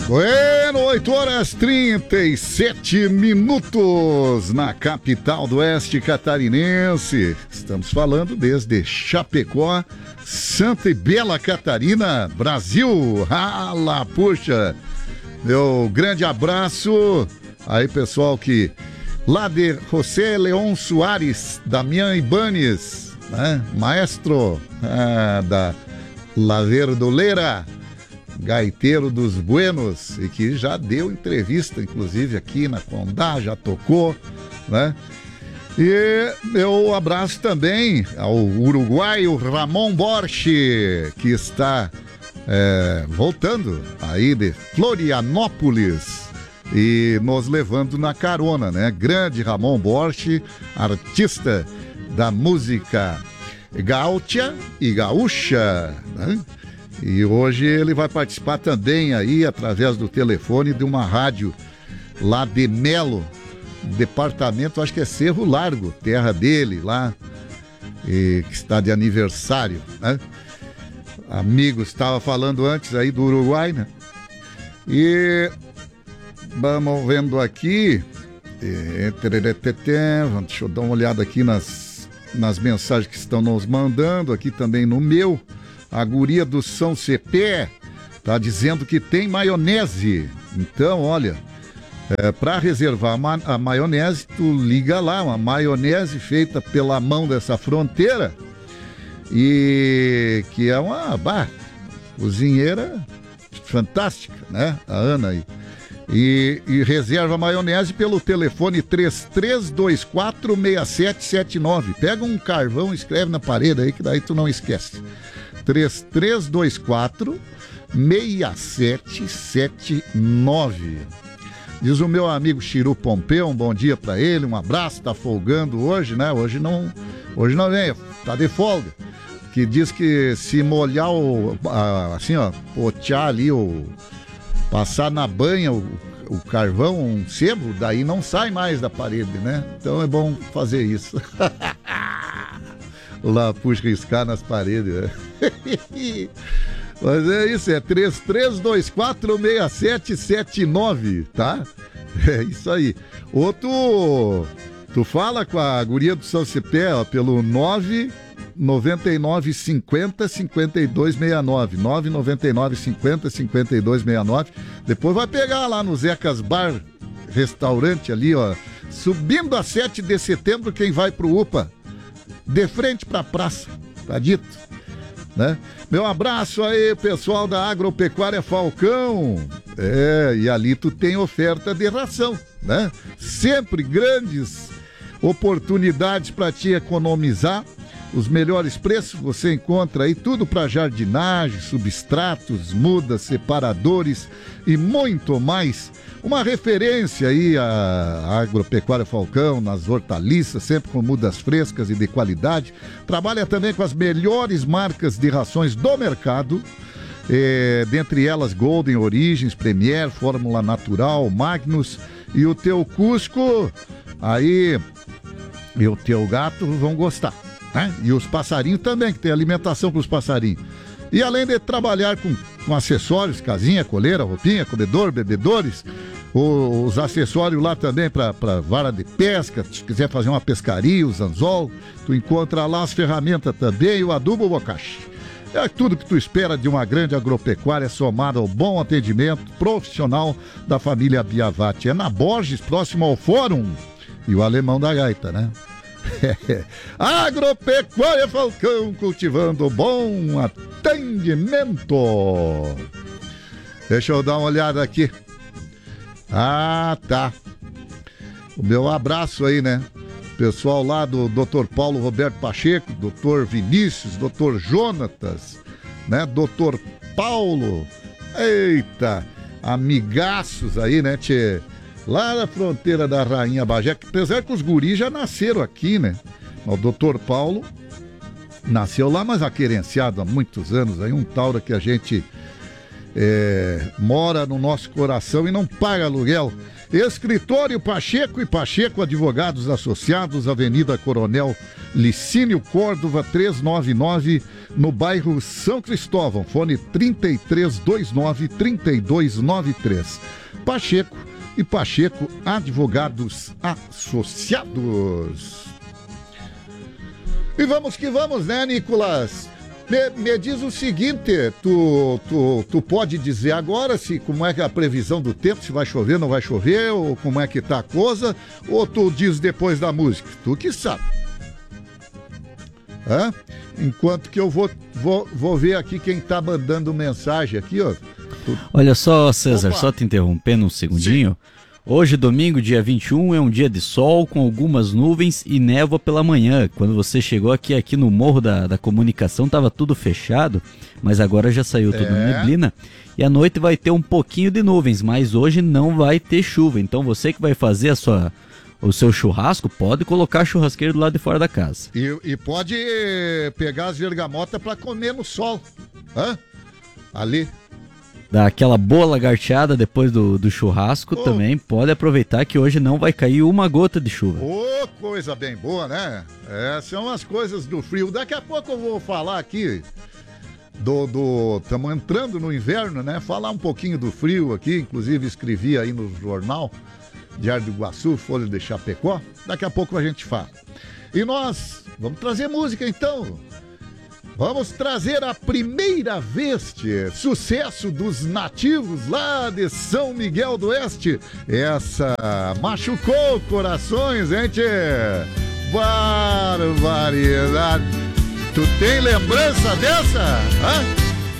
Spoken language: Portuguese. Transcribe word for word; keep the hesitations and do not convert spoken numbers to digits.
Bueno, oito horas e trinta e sete minutos na capital do oeste catarinense. Estamos falando desde Chapecó, Santa e Bela Catarina, Brasil. Rala, puxa. Meu grande abraço aí, pessoal, que lá de José Leon Soares, Damião Ibanes, né? Maestro ah, da La Verdoleira, gaiteiro dos Buenos, e que já deu entrevista, inclusive, aqui na Condá, já tocou, né? E meu abraço também ao uruguaio Ramon Borchi, que está é, voltando aí de Florianópolis e nos levando na carona, né? Grande Ramon Borchi, artista da música gaúcha e gaúcha, né? E hoje ele vai participar também aí através do telefone de uma rádio lá de Melo, departamento, acho que é Cerro Largo, terra dele lá, e que está de aniversário, né? Amigo, estava falando antes aí do Uruguai, né? E vamos vendo aqui, e, deixa eu dar uma olhada aqui nas, nas mensagens que estão nos mandando, aqui também no meu. A guria do São Cepé tá dizendo que tem maionese. Então, olha, é, para reservar a, ma- a maionese, tu liga lá, uma maionese feita pela mão dessa fronteira, e que é uma bah, cozinheira fantástica, né? A Ana aí. E, e reserva a maionese pelo telefone três três dois quatro, seis sete sete nove. Pega um carvão e escreve na parede aí, que daí tu não esquece. três três dois quatro, seis sete sete nove. Diz o meu amigo Chiru Pompeu, um bom dia pra ele, um abraço, tá folgando hoje, né? Hoje não, hoje não vem, tá de folga. Que diz que se molhar o, a, assim, ó, potear ali, o, passar na banha o, o carvão, um sebo, daí não sai mais da parede, né? Então é bom fazer isso. Lá, puxa, riscar nas paredes, né? Mas é isso, é três três dois quatro, seis sete sete nove, tá? É isso aí. Ou tu, tu fala com a guria do São Cepé, ó, pelo nove nove nove cinco zero cinco dois seis nove, nove nove nove cinco zero cinco dois seis nove. Depois vai pegar lá no Zecas Bar, restaurante ali, ó, subindo a sete de setembro, quem vai pro U P A, de frente pra praça, tá dito, né? Meu abraço aí, pessoal da Agropecuária Falcão. É, e ali tu tem oferta de ração, né? Sempre grandes oportunidades para te economizar. Os melhores preços você encontra aí, tudo para jardinagem, substratos, mudas, separadores e muito mais. Uma referência aí à Agropecuária Falcão, nas hortaliças, sempre com mudas frescas e de qualidade. Trabalha também com as melhores marcas de rações do mercado, é, dentre elas Golden Origens, Premier, Fórmula Natural, Magnus, e o teu Cusco, aí, e o teu gato vão gostar, né? E os passarinhos também, que tem alimentação para os passarinhos. E além de trabalhar com, com acessórios, casinha, coleira, roupinha, comedor, bebedores, o, os acessórios lá também para vara de pesca, se quiser fazer uma pescaria, os anzol, tu encontra lá as ferramentas também e o adubo bocashi. É tudo que tu espera de uma grande agropecuária somada ao bom atendimento profissional da família Biavati. É na Borges, próximo ao Fórum, e o alemão da gaita, né? Agropecuária Falcão, cultivando bom atendimento. Deixa eu dar uma olhada aqui. Ah, tá. O meu abraço aí, né? Pessoal lá do doutor Paulo Roberto Pacheco, doutor Vinícius, doutor Jonatas, né? doutor Paulo. Eita, amigaços aí, né, tchê? Lá na fronteira da Rainha Bagé, que apesar que os guris já nasceram aqui, né? O doutor Paulo nasceu lá, mas aquerenciado há muitos anos, aí um tauro que a gente é, mora no nosso coração e não paga aluguel. Escritório Pacheco e Pacheco Advogados Associados, Avenida Coronel Licínio Córdova, trezentos e noventa e nove, no bairro São Cristóvão. Fone trinta e três vinte e nove, trinta e dois noventa e três. Pacheco e Pacheco Advogados Associados. E vamos que vamos, né, Nicolas? Me, me diz o seguinte, tu, tu, tu pode dizer agora se como é que é a previsão do tempo, se vai chover, não vai chover, ou como é que tá a coisa, ou tu diz depois da música? Tu que sabe. Hã? Enquanto que eu vou, vou, vou ver aqui quem tá mandando mensagem aqui, ó. Tu... Olha só, César, Opa. só te interrompendo um segundinho. Sim. Hoje, domingo, dia vinte e um, é um dia de sol com algumas nuvens e névoa pela manhã. Quando você chegou aqui, aqui no Morro da, da Comunicação, estava tudo fechado, mas agora já saiu tudo é. neblina. E à noite vai ter um pouquinho de nuvens, mas hoje não vai ter chuva. Então você que vai fazer a sua, o seu churrasco, pode colocar a churrasqueira do lado de fora da casa. E, e pode pegar as bergamotas para comer no sol. Hã? Ali. Dá aquela boa lagarteada depois do, do churrasco, oh. também pode aproveitar que hoje não vai cair uma gota de chuva. Ô, oh, coisa bem boa, né? É, são as coisas do frio. Daqui a pouco eu vou falar aqui do... do estamos entrando no inverno, né? Falar um pouquinho do frio aqui, inclusive escrevi aí no jornal Diário do Iguaçu, Folha de Chapecó. Daqui a pouco a gente fala. E nós vamos trazer música então. Vamos trazer a primeira vez, sucesso dos Nativos lá de São Miguel do Oeste. Essa machucou corações, hein, tchê? Barbaridade. Tu tem lembrança dessa? Hã?